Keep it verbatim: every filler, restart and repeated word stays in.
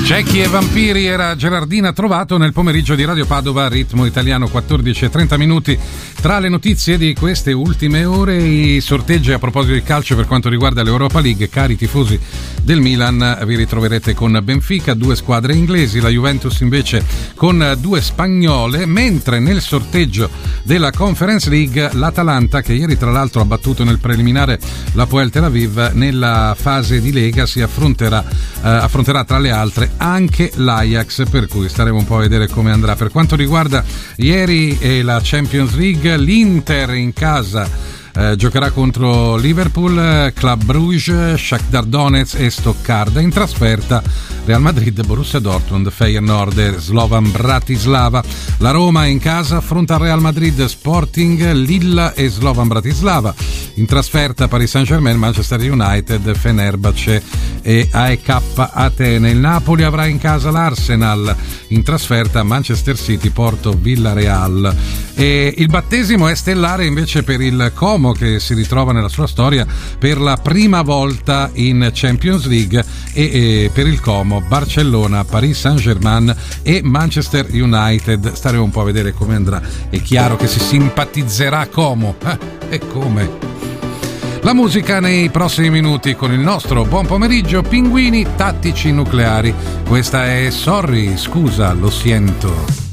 Cecchi e vampiri era Gerardina Trovato nel pomeriggio di Radio Padova, ritmo italiano, quattordici e trenta minuti. Tra le notizie di queste ultime ore, i sorteggi a proposito di calcio per quanto riguarda l'Europa League. Cari tifosi del Milan, vi ritroverete con Benfica, due squadre inglesi, la Juventus invece con due spagnole, mentre nel sorteggio della Conference League l'Atalanta, che ieri tra l'altro ha battuto nel preliminare l'Hapoel Tel Aviv, nella fase di Lega si affronterà, eh, affronterà tra le altre anche l'Ajax, per cui staremo un po' a vedere come andrà. Per quanto riguarda ieri e la Champions League, l'Inter in casa Eh, giocherà contro Liverpool, Club Brugge, Shakhtar Donetsk e Stoccarda. In trasferta Real Madrid, Borussia Dortmund, Feyenoord e Slovan Bratislava. La Roma in casa affronta Real Madrid, Sporting, Lille e Slovan Bratislava. In trasferta Paris Saint-Germain, Manchester United, Fenerbahce e A E K Atene. Il Napoli avrà in casa l'Arsenal, in trasferta Manchester City, Porto, Villarreal. E il battesimo è stellare invece per il Como, che si ritrova nella sua storia per la prima volta in Champions League, e, e per il Como Barcellona, Paris Saint-Germain e Manchester United. Staremo un po' a vedere come andrà. È chiaro che si simpatizzerà Como, eh, e come. La musica nei prossimi minuti con il nostro buon pomeriggio Pinguini Tattici Nucleari. Questa è Sorry, scusa, lo siento.